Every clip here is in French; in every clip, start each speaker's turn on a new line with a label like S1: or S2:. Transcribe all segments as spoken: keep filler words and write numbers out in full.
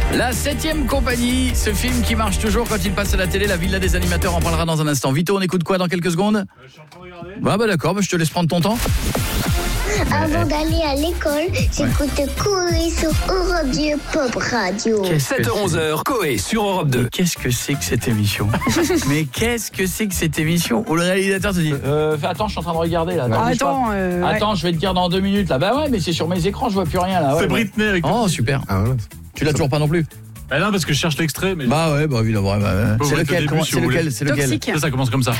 S1: La septième compagnie, ce film qui marche toujours quand il passe à la télé, la villa des animateurs, en parlera dans un instant. Vito, on écoute quoi dans quelques secondes? euh, Je suis en train de regarder. Bah, bah d'accord, bah, je te laisse prendre ton temps.
S2: Avant d'aller à l'école, j'écoute Coé sur Europe deux Pop Radio.
S3: sept heures onze heures, Coé sur Europe deux.
S1: Mais qu'est-ce que c'est que cette émission? Mais qu'est-ce que c'est que cette émission où le réalisateur te dit euh, attends, je suis en train de regarder là. Attends,
S4: Ah, attends, euh,
S1: attends, je vais te dire dans deux minutes là. Bah ouais, mais c'est sur mes écrans, je vois plus rien là. Ouais,
S5: c'est
S1: ouais.
S5: Britney avec
S1: Oh super.
S5: Ah, voilà.
S1: Tu l'as toujours pas non plus?
S5: Bah non, parce que je cherche l'extrait. Mais...
S1: Bah ouais, bah évidemment. Bah, ouais. C'est lequel, comment, si c'est lequel, c'est lequel
S4: Toxique.
S5: Ça, ça commence comme ça.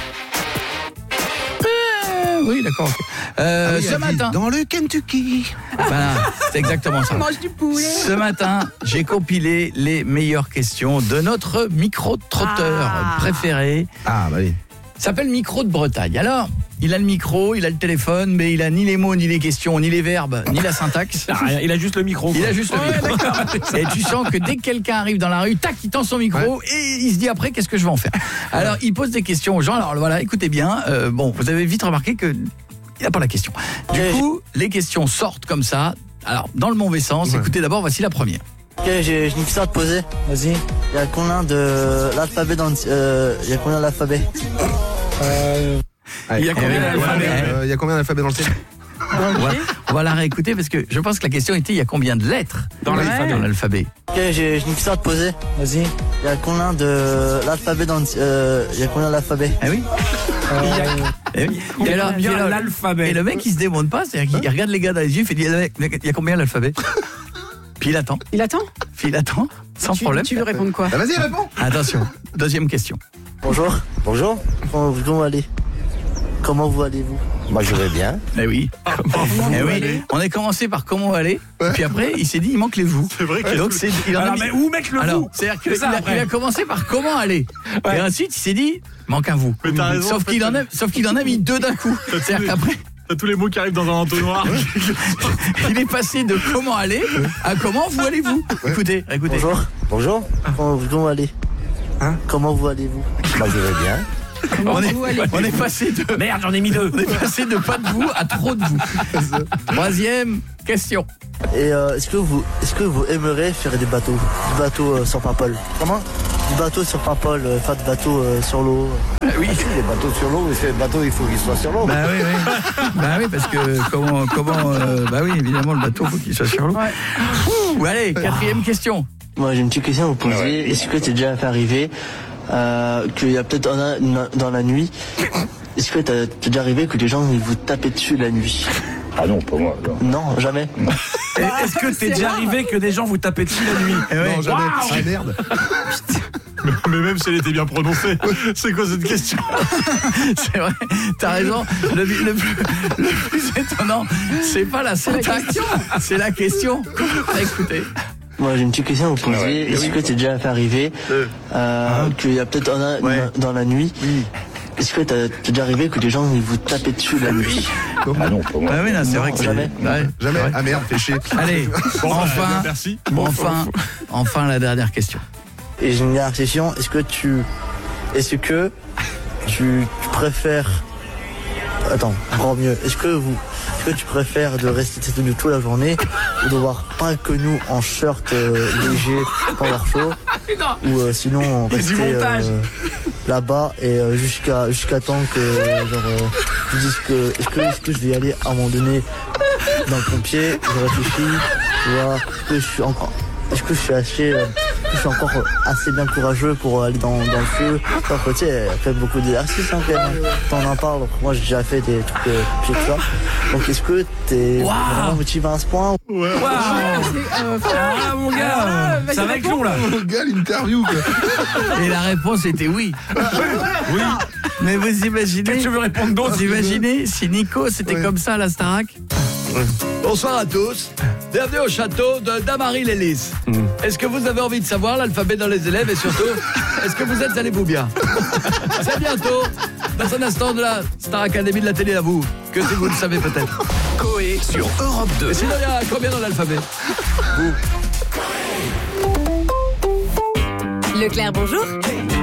S1: Oui, d'accord. Okay. Euh,
S6: ah oui,
S1: ce matin,
S6: dans le Kentucky.
S1: Voilà, c'est exactement ça.
S4: On mange du poulet.
S1: Ce matin, j'ai compilé les meilleures questions de notre micro-trotteur
S4: Ah.
S1: préféré.
S6: Ah bah oui.
S1: Il s'appelle Micro de Bretagne. Alors, il a le micro, il a le téléphone, mais il a ni les mots, ni les questions, ni les verbes, ni la syntaxe.
S5: Ah, rien, il a juste le micro.
S1: Il a juste le micro. Et tu sens que dès que quelqu'un arrive dans la rue, tac, il tend son micro ouais. et il se dit après qu'est-ce que je vais en faire. Alors, il pose des questions aux gens. Alors voilà, écoutez bien. Euh, bon, vous avez vite remarqué que il n'a pas la question. Du coup, les questions sortent comme ça. Alors, dans le mauvais sens. Ouais. Écoutez d'abord, voici la première.
S7: Ok, j'ai une question à te poser. Vas-y. Il y a combien de l'alphabet dans euh, il y a combien d'alphabet
S6: euh...
S1: Il y a combien d'alphabets
S6: euh, Il y a combien d'alphabets dans le ciel?
S1: On va, on va la réécouter parce que je pense que la question était il y a combien de lettres dans
S4: ouais.
S1: l'alphabet.
S7: Ok, j'ai une question à te poser. Vas-y. Il y a combien de l'alphabet dans euh, il y a combien d'alphabet?
S1: Ah oui. Euh... Et, oui. Et, alors,
S5: bien
S1: alors,
S5: l'alphabet.
S1: Et le mec il se démonte pas, c'est-à-dire qu'il hein? regarde les gars dans les yeux, il fait il y a combien l'alphabet? Puis il attend.
S4: Il attend
S1: Puis il attend, sans
S4: tu,
S1: problème.
S4: Tu veux répondre quoi?
S6: Bah vas-y, réponds.
S1: Attention, deuxième question.
S7: Bonjour. Bonjour. Comment, comment allez Comment vous allez-vous?
S8: Moi je vais bien.
S1: Eh oui.
S5: Comment vous
S1: eh oui.
S5: allez
S1: On a commencé par comment aller, ouais. Puis après il s'est dit il manque les vous.
S5: C'est vrai que
S1: donc c'est il en
S5: alors,
S1: a mis...
S5: mais où mettre le
S1: alors,
S5: vous?
S1: C'est-à-dire qu'il a, il a commencé par comment aller. Ouais. Et ensuite il s'est dit manque un vous.
S5: Mais t'as raison,
S1: sauf qu'il en a sauf qu'il en a mis deux d'un coup. C'est-à-dire qu'après
S5: t'as tous les mots qui arrivent dans un entonnoir.
S1: Il est passé de comment aller à comment vous allez-vous. Écoutez, écoutez.
S7: Bonjour. Bonjour. Comment vous allez Hein Comment vous allez-vous?
S8: Moi je vais bien.
S1: Comment on, est, on est passé de
S5: merde, j'en ai mis deux.
S1: On est passé de pas de vous à trop de vous. Troisième question.
S7: Et euh, est-ce que vous est-ce que vous aimeriez faire des bateaux, des bateaux euh, sur Paimpol? Comment? Des bateaux sur Paimpol, euh, faire des bateaux euh, sur l'eau.
S1: Ah, oui,
S8: ah, si, les bateaux sur l'eau, mais c'est les bateaux, il faut qu'ils soient sur l'eau.
S1: Bah oui, oui. Bah oui, parce que comment comment euh, bah oui, évidemment le bateau faut qu'il soit sur l'eau. Ouais. Ouh, allez, quatrième question.
S7: Moi, j'ai une petite question à vous poser. Ouais. Est-ce que t'es déjà fait arriver euh, qu'il y a peut-être dans la nuit, est-ce que t'as déjà arrivé que les gens ils vous tapaient dessus la nuit?
S8: Ah non, pas moi. Non,
S7: non jamais. Non.
S5: Est-ce que t'es déjà arrivé que des gens vous tapaient dessus la nuit?
S6: Eh ouais, non, jamais. Wow. Ah merde.
S5: mais, mais même si elle était bien prononcée, c'est quoi cette question?
S1: C'est vrai, t'as raison. Le, le, plus, le plus étonnant, c'est pas la syntaxe, c'est la question. Écoutez.
S7: Moi j'ai une petite question à vous poser. Ouais, Est-ce oui. que t'es déjà fait arriver euh, euh, qu'il y a peut-être dans, ouais. dans la nuit, oui. Est-ce que t'as déjà arrivé que les gens ils vous tapaient dessus la nuit?
S8: Ah non, pas moi.
S1: Ah oui, non, c'est non, vrai que
S7: jamais.
S1: Ouais,
S6: jamais. Ah merde, fais chier.
S1: Allez, bon, enfin,
S5: euh, merci.
S1: Bon, enfin, enfin la dernière question.
S7: Et j'ai une dernière question. Est-ce que tu, est-ce que tu, tu préfères, attends, encore mieux. Est-ce que vous, est-ce que tu préfères de rester tenu toute la journée ou de voir pas que nous en shirt euh, léger pendant leur show ou euh, sinon rester euh, là-bas et euh, jusqu'à jusqu'à temps que euh, genre euh, tu dises que est-ce que est-ce que je vais y aller à un moment donné dans le pompier, je réfléchis, tu vois, est-ce que je suis encore est-ce que je suis assez euh, je suis encore assez bien courageux pour aller dans, dans le feu. Enfin, tu sais, elle fait beaucoup d'exercices hein, quand même. T'en en parles. Moi, j'ai déjà fait des trucs euh, pieds de ça. Donc, est-ce que t'es wow. vraiment motivé à ce point?
S5: Ouais. Waouh euh, ah, mon gars ah, ça va être long, là.
S6: Mon gars, l'interview, quoi.
S1: Et la réponse était oui.
S5: Oui.
S1: Mais vous imaginez...
S5: Qu'est-ce que tu veux répondre d'autre?
S1: Vous imaginez si Nico, c'était ouais. comme ça à la Starac? Ouais. Bonsoir à tous. Bienvenue au château de Damary-les-Lys. Mmh. Est-ce que vous avez envie de savoir l'alphabet dans les élèves et surtout, est-ce que vous êtes allez-vous bien? C'est bientôt, dans un instant de la Star Academy de la télé à vous, que si vous le savez peut-être.
S3: Coé sur Europe deux.
S1: Et sinon, il y a combien dans l'alphabet? Vous.
S9: Leclerc, bonjour.
S10: Oui,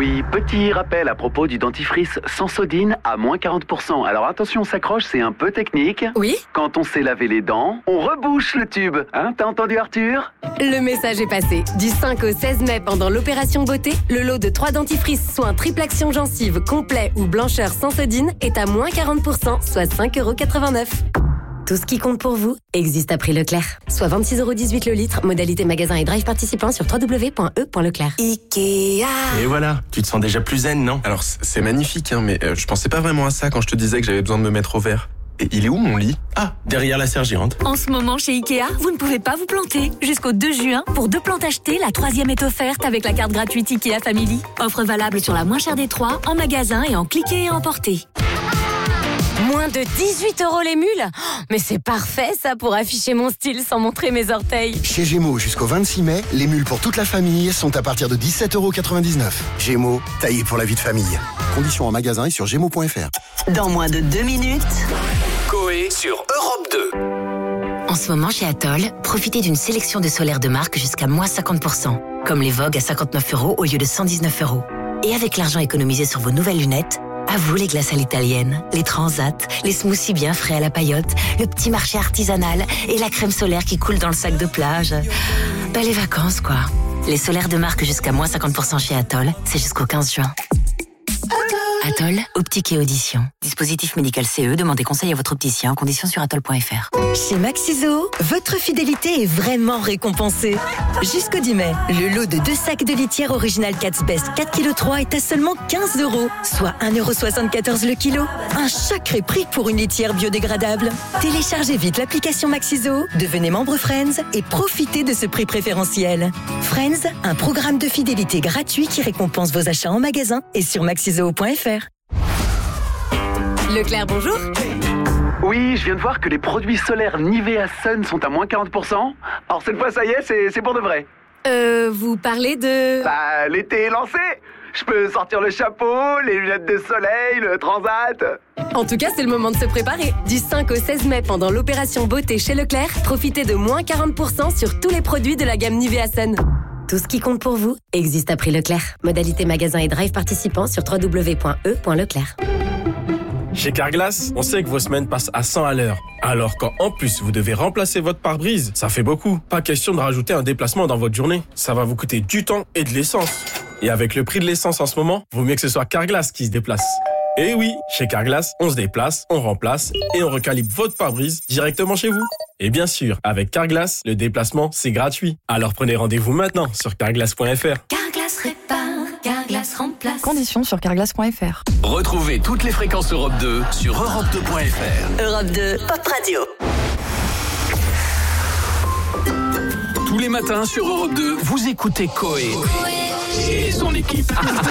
S4: Oui, petit rappel à propos du dentifrice Sensodine à moins quarante pour cent. Alors attention, on s'accroche, c'est un peu technique.
S9: Oui.
S4: Quand on s'est lavé les dents, on rebouche le tube. Hein, t'as entendu Arthur?
S9: Le message est passé. Du cinq au seize mai, pendant l'opération beauté, le lot de trois dentifrices soins triple action gencive complet ou blancheur Sensodine est à moins quarante pour cent, soit cinq euros quatre-vingt-neuf. Tout ce qui compte pour vous existe à prix Leclerc. Soit vingt-six euros dix-huit le litre, modalité magasin et drive participant sur w w w point e point leclerc.
S10: Ikea. Et voilà, tu te sens déjà plus zen, non?
S11: Alors c'est magnifique, hein, mais euh, je pensais pas vraiment à ça quand je te disais que j'avais besoin de me mettre au vert. Et il est où mon lit?
S10: Ah, derrière la sergérante.
S12: En ce moment, chez Ikea, vous ne pouvez pas vous planter. Jusqu'au deux juin, pour deux plantes achetées, la troisième est offerte avec la carte gratuite Ikea Family. Offre valable sur la moins chère des trois, en magasin et en cliquer et emporter.
S9: Moins de dix-huit euros les mules? Mais c'est parfait ça pour afficher mon style sans montrer mes orteils.
S13: Chez Gémeaux, jusqu'au vingt-six mai, les mules pour toute la famille sont à partir de dix-sept euros quatre-vingt-dix-neuf. Gémeaux, taillé pour la vie de famille. Conditions en magasin et sur gémeaux point f r.
S14: Dans moins de deux minutes,
S3: Coé sur Europe deux.
S14: En ce moment chez Atoll, profitez d'une sélection de solaires de marque jusqu'à moins cinquante pour cent. Comme les Vogue à cinquante-neuf euros au lieu de cent dix-neuf euros. Et avec l'argent économisé sur vos nouvelles lunettes, à vous les glaces à l'italienne, les transats, les smoothies bien frais à la paillote, le petit marché artisanal et la crème solaire qui coule dans le sac de plage. Ben les vacances quoi. Les solaires de marque jusqu'à moins cinquante pour cent chez Atoll, c'est jusqu'au quinze juin. Atoll, optique et audition. Dispositif médical C E, demandez conseil à votre opticien en conditions sur atoll point f r.
S15: Chez Maxiso, votre fidélité est vraiment récompensée. Jusqu'au dix mai, le lot de deux sacs de litière original Cat's Best quatre virgule trois kilos est à seulement quinze euros, soit un euro soixante-quatorze le kilo. Un sacré prix pour une litière biodégradable. Téléchargez vite l'application Maxiso, devenez membre Friends et profitez de ce prix préférentiel. Friends, un programme de fidélité gratuit qui récompense vos achats en magasin et sur maxiso point f r.
S9: Leclerc, bonjour.
S4: Oui, je viens de voir que les produits solaires Nivea Sun sont à moins quarante pour cent. Alors cette fois, ça y est, c'est, c'est pour de vrai.
S9: Euh, vous parlez de...
S4: Bah, l'été est lancé. Je peux sortir le chapeau, les lunettes de soleil, le transat.
S9: En tout cas, c'est le moment de se préparer. Du cinq au seize mai, pendant l'opération beauté chez Leclerc, profitez de moins quarante pour cent sur tous les produits de la gamme Nivea Sun. Tout ce qui compte pour vous existe à prix Leclerc. Modalité magasin et drive participant sur w w w point e point leclerc.
S10: Chez Carglass, on sait que vos semaines passent à cent à l'heure. Alors quand en plus vous devez remplacer votre pare-brise, ça fait beaucoup. Pas question de rajouter un déplacement dans votre journée. Ça va vous coûter du temps et de l'essence. Et avec le prix de l'essence en ce moment, vaut mieux que ce soit Carglass qui se déplace. Et oui, chez Carglass, on se déplace, on remplace et on recalibre votre pare-brise directement chez vous. Et bien sûr, avec Carglass, le déplacement, c'est gratuit. Alors prenez rendez-vous maintenant sur carglass point f r.
S12: Carglass répare, Carglass remplace.
S16: Conditions sur carglass point f r.
S3: Retrouvez toutes les fréquences Europe deux sur europe deux point f r.
S14: Europe deux, Pop Radio.
S3: Tous les matins sur Europe deux, vous écoutez Coé et son équipe.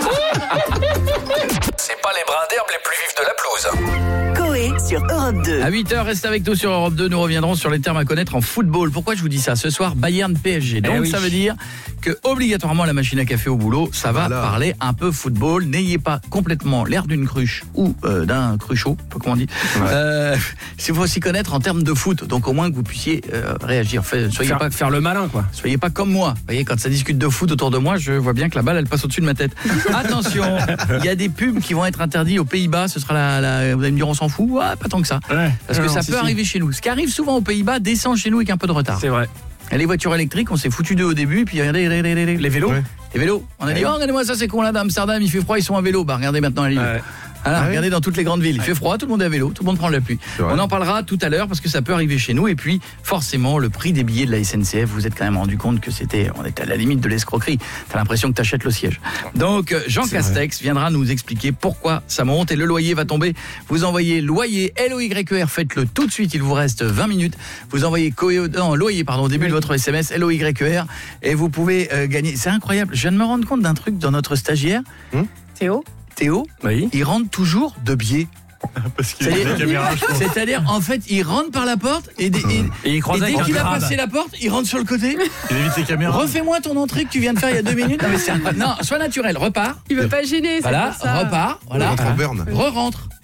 S3: C'est pas les brins d'herbe les plus vifs de la pelouse.
S14: Coé sur Europe deux.
S1: À huit heures, restez avec nous sur Europe deux. Nous reviendrons sur les termes à connaître en football. Pourquoi je vous dis ça? Ce soir, Bayern P S G. Donc, eh oui. Ça veut dire que, obligatoirement, à la machine à café au boulot, ça va voilà. parler un peu football. N'ayez pas complètement l'air d'une cruche ou euh, d'un cruchot, comment on dit. Ouais. Euh, il faut s'y connaître en termes de foot. Donc, au moins que vous puissiez euh, réagir. Fait, soyez
S5: faire,
S1: pas
S5: faire le malin, quoi.
S1: Soyez pas comme moi. Vous voyez, quand ça discute de foot autour de moi, je vois bien que la balle, elle passe au-dessus de ma tête. Attention, il y a des pubs qui vont être interdits aux Pays-Bas. Ce sera la, la vous allez me dire, on s'en fout. Ouais, pas tant que ça.
S5: Ouais.
S1: Parce que
S5: non,
S1: ça
S5: si,
S1: peut
S5: si.
S1: arriver chez nous. Ce qui arrive souvent aux Pays-Bas descend chez nous avec un peu de retard.
S5: C'est vrai.
S1: Et les voitures électriques, on s'est foutu d'eux au début, puis regardez les, les, les,
S5: les vélos. Ouais.
S1: Les vélos. On a dit, oh, regardez-moi ça, c'est con là d'Amsterdam, il fait froid, ils sont à vélo. Bah, regardez maintenant la ligne. Ouais. Alors, ah regardez oui. dans toutes les grandes villes, il fait froid, tout le monde est à vélo, tout le monde prend la pluie. On en parlera tout à l'heure parce que ça peut arriver chez nous. Et puis, forcément, le prix des billets de la S N C F, vous êtes quand même rendu compte que c'était, on était à la limite de l'escroquerie. T'as l'impression que t'achètes le siège. Donc, Jean c'est Castex vrai. viendra nous expliquer pourquoi ça monte et le loyer va tomber. Vous envoyez loyer, L O Y E R, faites-le tout de suite, il vous reste vingt minutes. Vous envoyez co- non, loyer, pardon, au début oui. de votre S M S, L O Y E R, et vous pouvez euh, gagner. C'est incroyable. Je viens de me rendre compte d'un truc dans notre stagiaire. Hum
S16: Théo
S1: Théo, oui. il rentre toujours de biais.
S5: Parce qu'il a des caméras.
S1: C'est-à-dire, en fait, il rentre par la porte et, des, et, et, il et dès qu'il a passé la porte, il rentre sur le côté.
S5: Il évite les caméras.
S1: Refais-moi ton entrée que tu viens de faire il y a deux minutes. Non, mais c'est incroyable. Non, sois naturel, repars.
S16: Il veut pas gêner.
S1: Voilà,
S16: c'est ça.
S1: repars. Voilà.
S6: Rentre en burn.
S1: Re-rentre.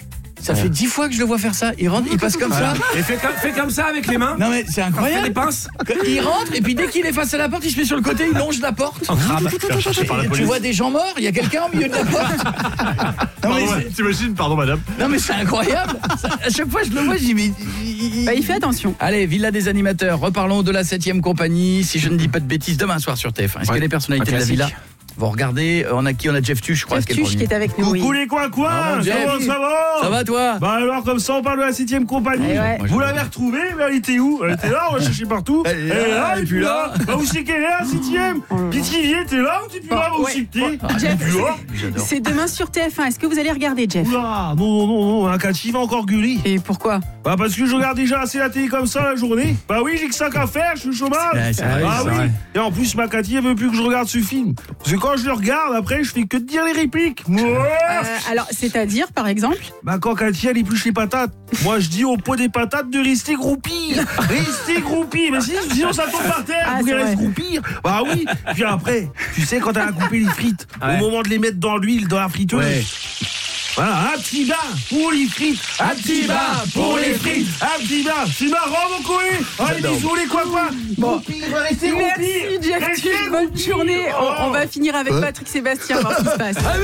S1: Ça fait dix fois que je le vois faire ça. Il rentre, il passe comme
S17: Voilà.
S1: ça.
S17: Et fais, comme- fais comme ça avec les mains.
S1: Non mais c'est incroyable.
S17: Fais des pinces.
S1: Il rentre et puis dès qu'il est face à la porte, il se met sur le côté, il longe la porte.
S5: En crabe. Faire chercher par la
S1: Et tu
S5: police.
S1: vois des gens morts, il y a quelqu'un au milieu de la porte. Non, mais
S5: Pardon,
S1: c'est-
S5: t'imagines, pardon madame.
S1: non mais c'est incroyable. Ça, à chaque fois je le vois, je dis mais il...
S18: Bah, il fait attention.
S1: Allez, Villa des animateurs, reparlons de la septième compagnie. Si je ne dis pas de bêtises, demain soir sur T F un. Est-ce
S17: Ouais,
S1: que les personnalités
S17: un
S1: de la Villa
S17: classique.
S1: vont regarder? On a qui? On a Jeff Tuch, je crois.
S18: Jeff
S1: est-ce qu'elle
S18: Tuch qui est avec nous.
S5: Coucou
S18: Oui.
S5: les coins coins.
S1: Ah, bon, Jeff.
S5: Comment ça va?
S1: Ça va toi?
S5: Bah alors comme ça on parle de la septième compagnie.
S18: Eh ouais.
S5: Vous l'avez retrouvée, mais elle était où? Elle était là, on l'a cherché partout.
S1: Elle est là,
S5: Elle est là,
S1: elle est
S5: et
S1: plus
S5: puis
S1: là.
S5: là. Bah où c'est qu'elle est la septième? Pithiviers, t'es là ou t'es plus là?
S18: Bon,
S5: Où
S18: ouais.
S5: c'est que t'es?
S1: Ah,
S18: Jeff,
S5: T'es plus là?
S1: J'adore.
S18: c'est demain sur T F un. Est-ce que vous allez regarder, Jeff?
S5: Oula, non, non, non, non, un Cathy va encore gueuler.
S18: Et pourquoi?
S5: Bah parce que je regarde déjà assez la télé comme ça la journée. Bah oui, j'ai que ça qu'à faire, je suis au chômage.
S1: Ouais, c'est vrai,
S5: ah
S17: c'est
S5: oui.
S17: vrai.
S5: Et en plus, ma Cathy, elle veut plus que je regarde ce film. Parce que quand je le regarde, après, je fais que de dire les répliques. Ouais.
S18: Euh, alors, c'est-à-dire, par exemple?
S5: Bah quand Cathy, elle épluche les patates, moi je dis au pot des patates de rester groupi. Rester groupi. Mais si- sinon ça tombe par terre,
S18: Ah,
S5: vous
S18: c'est
S5: allez
S18: vrai.
S5: se groupir. Bah oui. Puis après, tu sais, quand elle a coupé les frites,
S17: Ouais.
S5: au moment de les mettre dans l'huile, dans la friteuse.
S1: Ouais.
S5: Voilà, un petit bain pour les frites, un petit bain pour les frites, un petit bain. C'est marrant, mon coé. Allez,
S1: J'adore.
S5: bisous, les quoi quoi.
S18: Bon.
S5: Restez
S18: Merci, Jeff Tuch. Bonne journée. On, on va finir avec Patrick Sébastien, voir ce qui se passe.